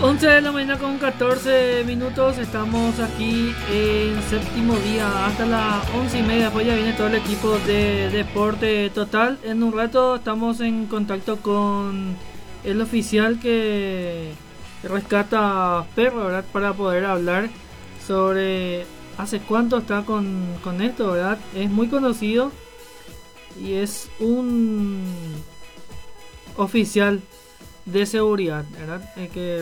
11 de la mañana con 14 minutos, estamos aquí en séptimo día hasta las 11:30, después ya viene todo el equipo de Deporte Total. En un rato estamos en contacto con el oficial que rescata perros, ¿verdad? Para poder hablar sobre hace cuánto está con esto, ¿verdad? Es muy conocido y es un oficial de seguridad, ¿verdad? Que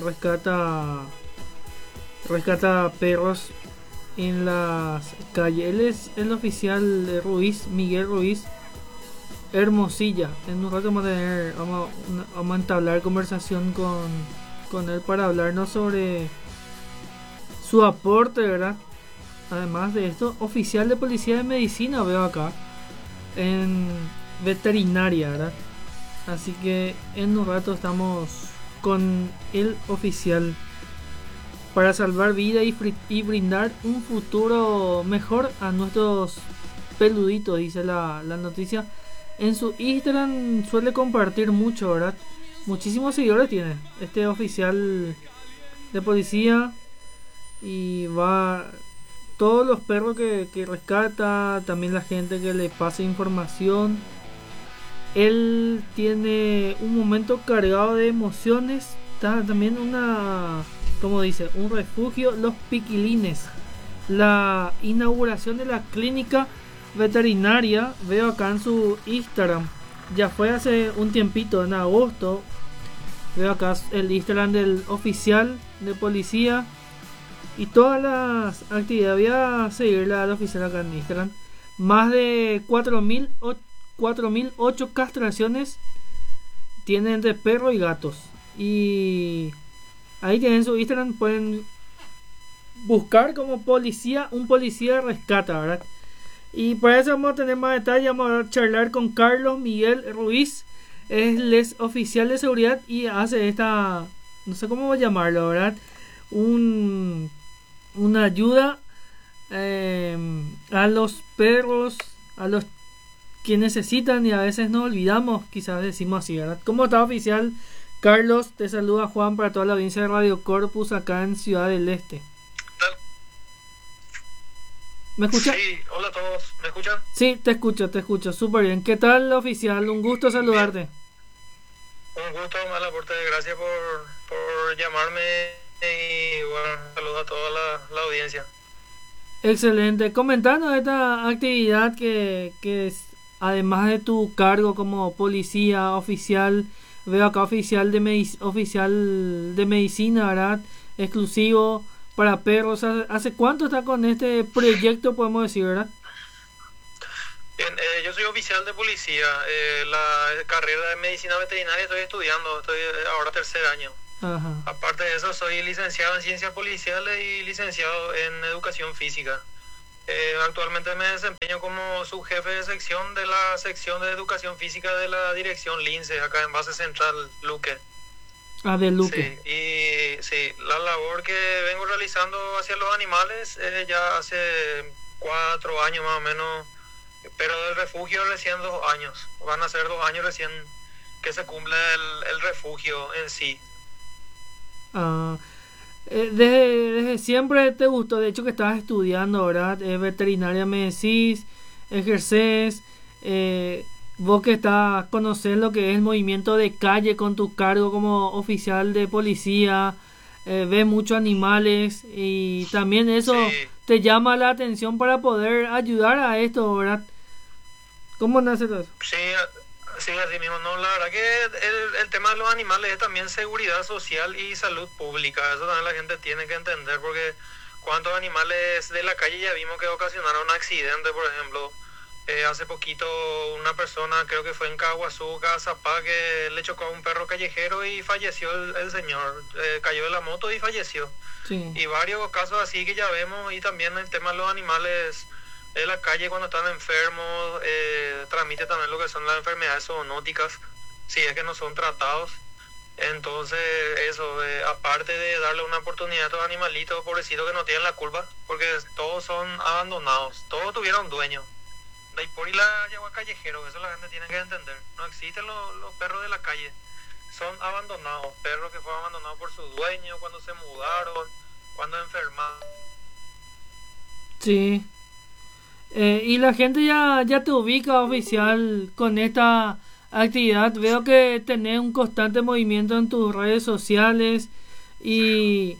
rescata perros en las calles. Él es el oficial de Ruiz, Miguel Ruiz Hermosilla. En un rato vamos a entablar conversación con él para hablarnos sobre su aporte, ¿verdad? Además de esto, oficial de policía de medicina veo acá en veterinaria, ¿verdad? Así que en un rato estamos con el oficial para salvar vida y brindar un futuro mejor a nuestros peluditos, dice la noticia. En su Instagram suele compartir mucho, ¿verdad? Muchísimos seguidores tiene este oficial de policía y va todos los perros que rescata, también la gente que le pasa información. Él tiene un momento cargado de emociones. Está también como dice, un refugio, Los Piquilines. La inauguración de la clínica veterinaria, veo acá en su Instagram. Ya fue hace un tiempito, en agosto. Veo acá el Instagram del oficial de policía. Y todas las actividades, voy a seguirle al oficial acá en Instagram. Más de 4.008 castraciones tienen entre perros y gatos. Y ahí tienen su Instagram, pueden buscar como un policía rescata, ¿verdad? Y para eso vamos a tener más detalles, vamos a charlar con Carlos Miguel Ruiz. Él es oficial de seguridad y hace esta, no sé cómo llamarlo, ¿verdad? Una ayuda a los perros, a los que necesitan, y a veces nos olvidamos, quizás decimos así, ¿verdad? ¿Cómo está, oficial? Carlos, te saluda Juan para toda la audiencia de Radio Corpus acá en Ciudad del Este. ¿Me escucha? Sí, hola a todos, ¿me escuchan? Sí, te escucho, súper bien. ¿Qué tal, oficial? Un gusto saludarte. Un gusto, mal aporte, gracias por llamarme y bueno, saludos a toda la audiencia. Excelente. Comentanos esta actividad que es, además de tu cargo como policía oficial, veo acá oficial de medicina, ¿verdad? Exclusivo para perros. ¿Hace cuánto está con este proyecto, podemos decir, verdad? Bien, yo soy oficial de policía. La carrera de medicina veterinaria estoy estudiando, estoy ahora tercer año. Ajá. Aparte de eso, soy licenciado en ciencias policiales y licenciado en educación física. Actualmente me desempeño como subjefe de sección de la sección de educación física de la dirección LINCE, acá en base central Luque. Ah, de Luque. Sí, y sí, la labor que vengo realizando hacia los animales ya hace 4 años más o menos, pero del refugio recién 2 años. Van a ser 2 años recién que se cumple el refugio en sí. Ah, desde siempre te gustó, de hecho que estabas estudiando, ¿verdad? Veterinaria me decís, ejerces, vos que conocés lo que es el movimiento de calle con tu cargo como oficial de policía, ves muchos animales y también eso Sí. te llama la atención para poder ayudar a esto, ¿verdad? ¿Cómo nace todo eso? Sí, sí, así mismo. No, la verdad que el tema de los animales es también seguridad social y salud pública. Eso también la gente tiene que entender, porque cuántos animales de la calle ya vimos que ocasionaron un accidente, por ejemplo. Hace poquito una persona, creo que fue en Caguazú, Cazapá, que le chocó a un perro callejero y falleció el señor. Cayó de la moto y falleció. Sí. Y varios casos así que ya vemos, y también el tema de los animales de la calle cuando están enfermos, transmite también lo que son las enfermedades zoonóticas, si es que no son tratados. Entonces eso, aparte de darle una oportunidad a estos animalitos pobrecitos que no tienen la culpa, porque todos son abandonados, todos tuvieron dueño. De ahí por y la yagua callejero, eso la gente tiene que entender. No existen los perros de la calle. son abandonados, perros que fueron abandonados por su dueño cuando se mudaron, cuando enfermaron. Sí. Y la gente ya te ubica oficial con esta actividad. Veo que tenés un constante movimiento en tus redes sociales y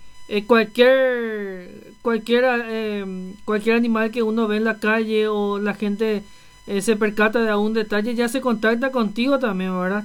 cualquier animal que uno ve en la calle o la gente se percata de algún detalle, ya se contacta contigo también, ¿verdad?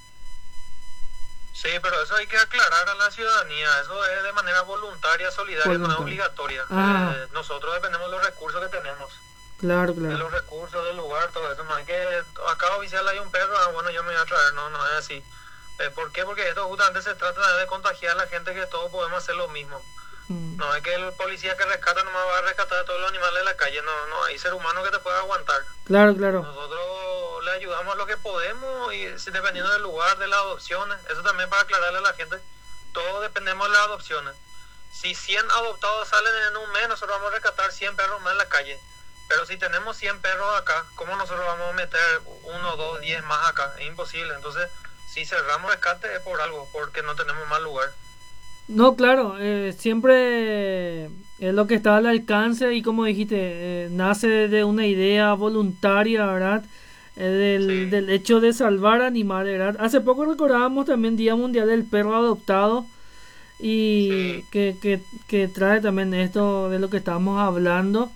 Sí, pero eso hay que aclarar a la ciudadanía. Eso es de manera voluntaria, solidaria, no es obligatoria. Nosotros dependemos de los recursos que tenemos. Claro, De claro. los recursos del lugar, todo eso. No hay que, acá oficial hay un perro, bueno, yo me voy a traer. No, no es así. ¿Por qué? Porque esto justamente se trata de contagiar a la gente, que todos podemos hacer lo mismo. No es que el policía que rescata nomás va a rescatar a todos los animales de la calle. No hay ser humano que te pueda aguantar. Claro, claro. Nosotros le ayudamos lo que podemos y dependiendo del lugar, de las adopciones. Eso también para aclararle a la gente. Todos dependemos de las adopciones. Si 100 adoptados salen en un mes, nosotros vamos a rescatar 100 perros más en la calle. Pero si tenemos 100 perros acá, ¿cómo nosotros vamos a meter 1, 2, 10 más acá? Es imposible. Entonces, si cerramos rescate es por algo, porque no tenemos más lugar. No, claro, siempre es lo que está al alcance y como dijiste, nace de una idea voluntaria, ¿verdad? Sí. Del hecho de salvar animales, ¿verdad? Hace poco recordábamos también Día Mundial del Perro Adoptado y Sí. que trae también esto de lo que estábamos hablando.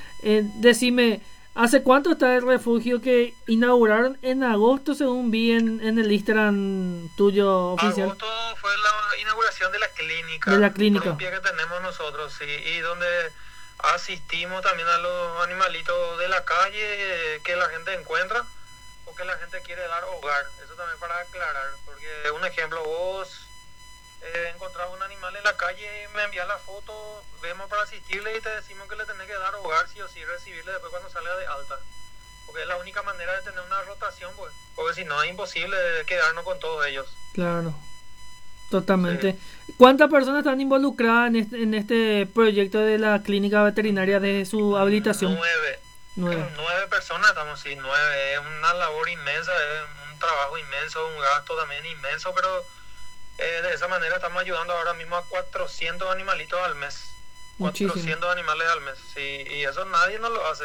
Decime, ¿hace cuánto está el refugio que inauguraron en agosto, según vi en el Instagram tuyo oficial? Agosto fue la inauguración de la clínica. De la clínica. Propia que tenemos nosotros, sí. Y donde asistimos también a los animalitos de la calle que la gente encuentra o que la gente quiere dar hogar. Eso también para aclarar. Porque un ejemplo, vos encontrás un animal en la calle, me envías la foto, vemos para asistirle y te decimos que le tenés que dar hogar sí o sí, recibirle después cuando salga de alta. Porque es la única manera de tener una rotación, pues. Porque si no es imposible quedarnos con todos ellos. Claro, totalmente. Sí. ¿Cuántas personas están involucradas en este proyecto de la clínica veterinaria de su habilitación? 9. 9. 9 personas estamos, sí, 9. Es una labor inmensa, es un trabajo inmenso, un gasto también inmenso, pero de esa manera estamos ayudando ahora mismo a 400 animalitos al mes. Muchísimo. 400 animales al mes, sí, y eso nadie nos lo hace.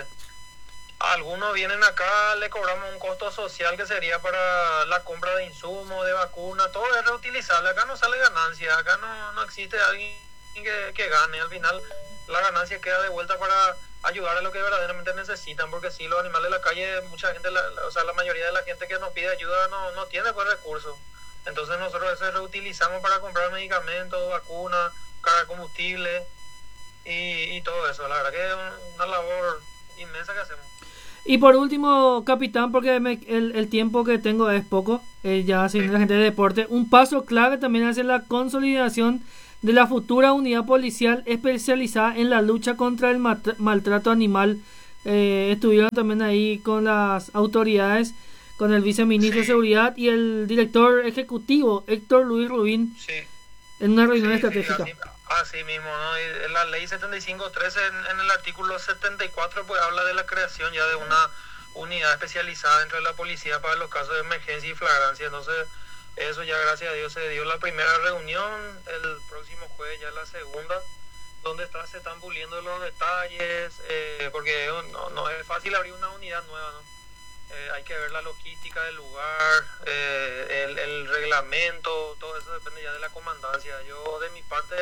Algunos vienen acá, le cobramos un costo social que sería para la compra de insumos, de vacunas, todo es reutilizable. Acá no sale ganancia, acá no existe alguien que gane. Al final la ganancia queda de vuelta para ayudar a lo que verdaderamente necesitan, porque si los animales de la calle, mucha gente, o sea, la mayoría de la gente que nos pide ayuda no tiene pues recursos. Entonces nosotros eso reutilizamos para comprar medicamentos, vacunas, cargar combustible y todo eso. La verdad que es una labor inmensa que hacemos. Y por último, capitán, porque el tiempo que tengo es poco, ya sin Sí. la gente de deporte, un paso clave también hacia la consolidación de la futura unidad policial especializada en la lucha contra el maltrato animal. Estuvieron también ahí con las autoridades, con el viceministro de Sí. Seguridad y el director ejecutivo, Héctor Luis Rubín, Sí. en una reunión Sí, estratégica. así mismo, ¿no? Y la ley 7513 en el artículo 74 pues habla de la creación ya de una unidad especializada dentro de la policía para los casos de emergencia y flagrancia. Entonces, eso ya gracias a Dios se dio la primera reunión, el próximo jueves ya la segunda, donde se están puliendo los detalles, porque no es fácil abrir una unidad nueva, ¿no? Hay que ver la logística del lugar, el reglamento, todo eso depende ya de la comandancia. Yo de mi parte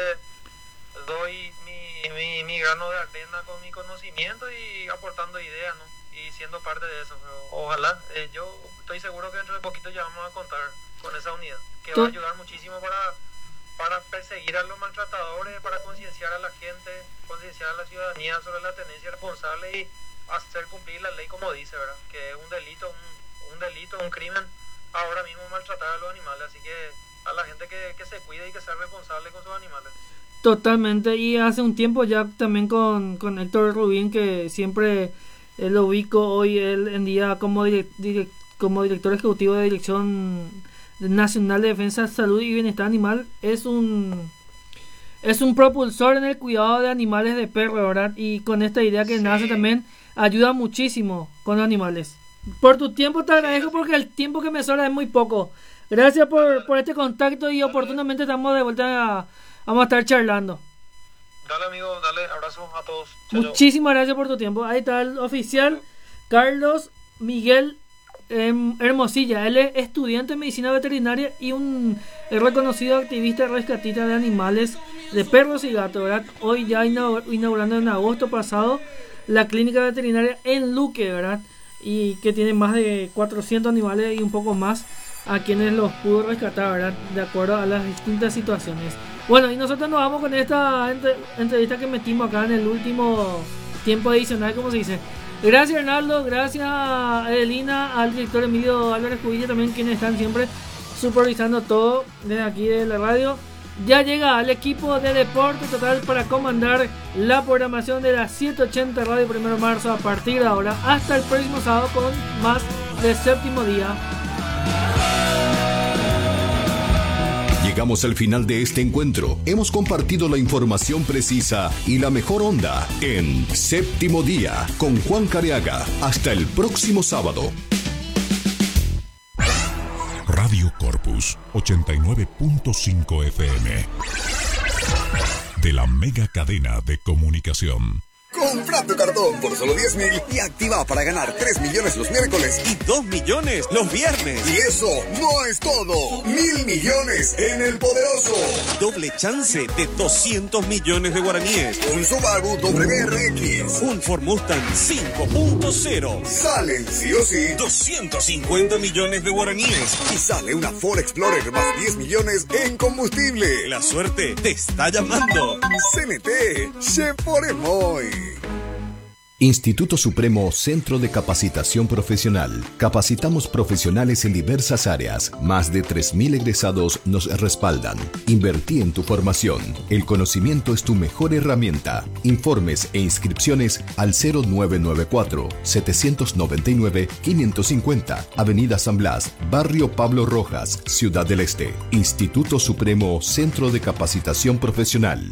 doy mi grano de arena con mi conocimiento y aportando ideas, ¿no? Y siendo parte de eso. Pero ojalá, yo estoy seguro que dentro de poquito ya vamos a contar con esa unidad, que va a ayudar muchísimo para perseguir a los maltratadores, para concienciar a la gente, concienciar a la ciudadanía sobre la tenencia responsable y hacer cumplir la ley como dice, ¿verdad? Que es un delito, un crimen ahora mismo maltratar a los animales, así que a la gente que se cuide y que sea responsable con sus animales. Totalmente, y hace un tiempo ya también con Héctor Rubín, que siempre lo ubico hoy él en día como como director ejecutivo de Dirección Nacional de Defensa, Salud y Bienestar Animal. Es un propulsor en el cuidado de animales de perro, ¿verdad? Y con esta idea que Sí. nace también ayuda muchísimo con los animales. Por tu tiempo te agradezco, Sí. porque el tiempo que me sobra es muy poco. Gracias por este contacto y oportunamente estamos de vuelta, vamos a estar charlando. Dale, amigo, dale, abrazo a todos. Muchísimas gracias por tu tiempo. Ahí está el oficial Carlos Miguel Hermosilla. Él es estudiante de medicina veterinaria y un reconocido activista rescatista de animales, de perros y gatos, ¿verdad? Hoy ya inaugurando en agosto pasado la clínica veterinaria en Luque, ¿verdad? Y que tiene más de 400 animales y un poco más a quienes los pudo rescatar, ¿verdad? De acuerdo a las distintas situaciones. Bueno, y nosotros nos vamos con esta entrevista que metimos acá en el último tiempo adicional, como se dice. Gracias, Arnaldo, gracias a Edelina, al director Emilio Álvarez Cubilla, también quienes están siempre supervisando todo desde aquí de la radio. Ya llega el equipo de Deporte Total para comandar la programación de la 780 Radio 1 de marzo a partir de ahora hasta el próximo sábado con más de Séptimo Día. Llegamos al final de este encuentro. Hemos compartido la información precisa y la mejor onda en Séptimo Día con Juan Careaga. Hasta el próximo sábado. Radio Corpus 89.5 FM de la mega cadena de comunicación. Compra tu cartón por solo 10.000 y activa para ganar 3 millones los miércoles y 2 millones los viernes. Y eso no es todo. 1.000 millones en el poderoso. Doble chance de 200 millones de guaraníes. Un Subaru WRX. Un Ford Mustang 5.0. Salen sí o sí 250 millones de guaraníes. Y sale una Ford Explorer más 10 millones en combustible. La suerte te está llamando. CNT, se pone muy. Instituto Supremo Centro de Capacitación Profesional. Capacitamos profesionales en diversas áreas. Más de 3.000 egresados nos respaldan. Invertí en tu formación. El conocimiento es tu mejor herramienta. Informes e inscripciones al 0994-799-550. Avenida San Blas, Barrio Pablo Rojas, Ciudad del Este. Instituto Supremo Centro de Capacitación Profesional.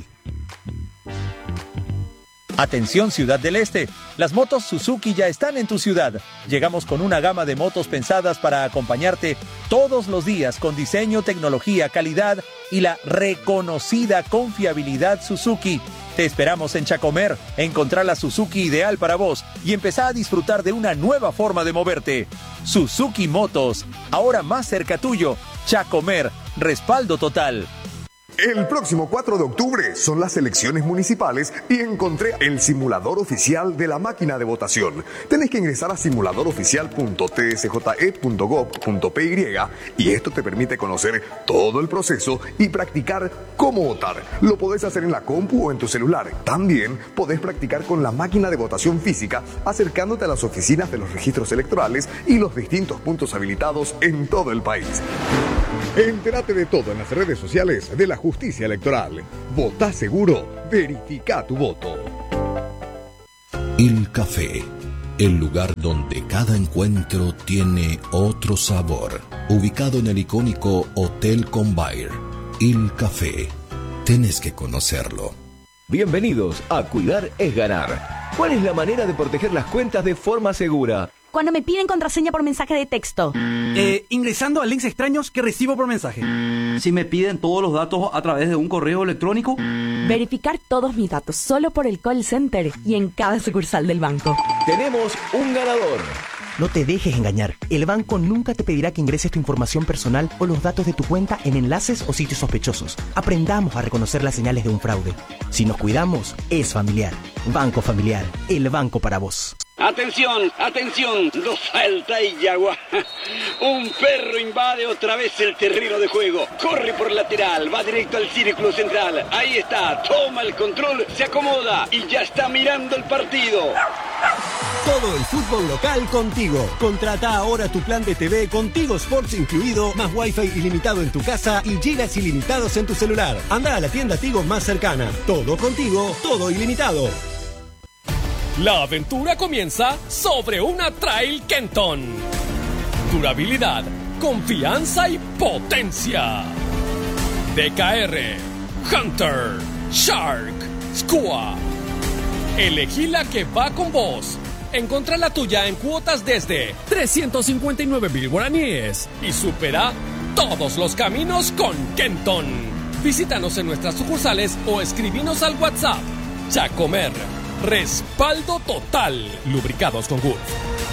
Atención Ciudad del Este, las motos Suzuki ya están en tu ciudad. Llegamos con una gama de motos pensadas para acompañarte todos los días con diseño, tecnología, calidad y la reconocida confiabilidad Suzuki. Te esperamos en Chacomer, encontrar la Suzuki ideal para vos y empezar a disfrutar de una nueva forma de moverte. Suzuki Motos, ahora más cerca tuyo. Chacomer, respaldo total. El próximo 4 de octubre son las elecciones municipales y encontré el simulador oficial de la máquina de votación. Tenés que ingresar a simuladoroficial.tsje.gov.py y esto te permite conocer todo el proceso y practicar cómo votar. Lo podés hacer en la compu o en tu celular. También podés practicar con la máquina de votación física acercándote a las oficinas de los registros electorales y los distintos puntos habilitados en todo el país. Entérate de todo en las redes sociales de la Justicia Electoral. Votá seguro, verifica tu voto. Il Café, el lugar donde cada encuentro tiene otro sabor. Ubicado en el icónico Hotel Convair. Il Café, tenés que conocerlo. Bienvenidos a Cuidar es Ganar. ¿Cuál es la manera de proteger las cuentas de forma segura? Cuando me piden contraseña por mensaje de texto. Ingresando a links extraños que recibo por mensaje. Si me piden todos los datos a través de un correo electrónico. Verificar todos mis datos solo por el call center y en cada sucursal del banco. Tenemos un ganador. No te dejes engañar. El banco nunca te pedirá que ingreses tu información personal o los datos de tu cuenta en enlaces o sitios sospechosos. Aprendamos a reconocer las señales de un fraude. Si nos cuidamos, es familiar. Banco Familiar, el banco para vos. Atención, atención, no salta y yagua. Un perro invade otra vez el terreno de juego. Corre por lateral, va directo al círculo central. Ahí está, toma el control, se acomoda y ya está mirando el partido. Todo el fútbol local contigo. Contrata ahora tu plan de TV con Tigo Sports incluido, más Wi-Fi ilimitado en tu casa y gigas ilimitados en tu celular. Anda a la tienda Tigo más cercana. Todo contigo, todo ilimitado. La aventura comienza sobre una Trail Kenton. Durabilidad, confianza y potencia. DKR, Hunter, Shark, Skua. Elegí la que va con vos. Encontrá la tuya en cuotas desde 359,000 guaraníes y supera todos los caminos con Kenton. Visítanos en nuestras sucursales o escribinos al WhatsApp. Chacomer, respaldo total. Lubricados con Gulf.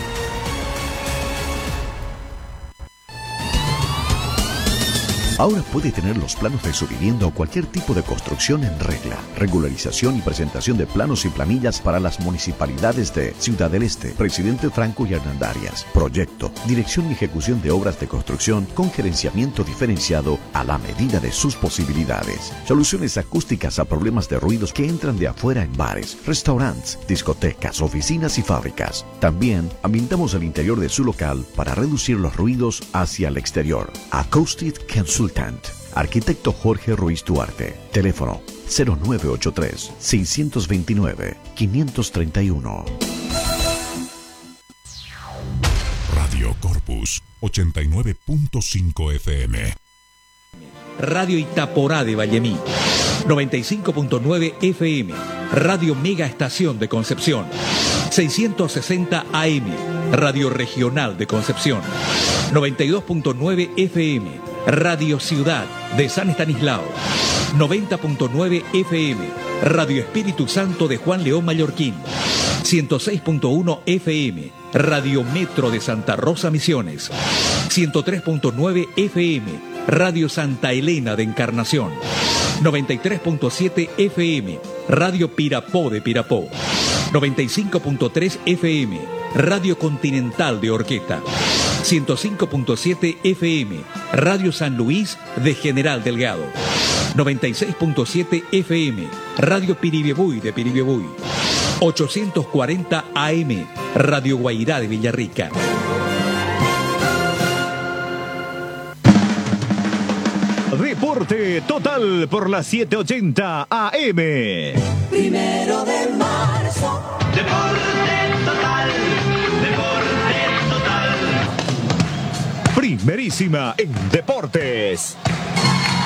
Ahora puede tener los planos de su vivienda o cualquier tipo de construcción en regla. Regularización y presentación de planos y planillas para las municipalidades de Ciudad del Este, Presidente Franco y Hernandarias. Proyecto, dirección y ejecución de obras de construcción con gerenciamiento diferenciado a la medida de sus posibilidades. Soluciones acústicas a problemas de ruidos que entran de afuera en bares, restaurantes, discotecas, oficinas y fábricas. También ambientamos el interior de su local para reducir los ruidos hacia el exterior. Acoustic Consultant. Arquitecto Jorge Ruiz Duarte. Teléfono 0983-629-531. Radio Corpus 89.5 FM. Radio Itaporá de Vallemí 95.9 FM. Radio Mega Estación de Concepción 660 AM. Radio Regional de Concepción 92.9 FM. Radio Ciudad de San Estanislao 90.9 FM. Radio Espíritu Santo de Juan León Mallorquín 106.1 FM. Radio Metro de Santa Rosa Misiones 103.9 FM. Radio Santa Elena de Encarnación 93.7 FM. Radio Pirapó de Pirapó 95.3 FM. Radio Continental de Orquesta 105.7 FM. Radio San Luis de General Delgado 96.7 FM. Radio Piribebuy de Piribebuy 840 AM. Radio Guairá de Villarrica. Deporte total por las 7:80 AM. 1 de marzo. Deporte total. Deporte total. Primerísima en deportes.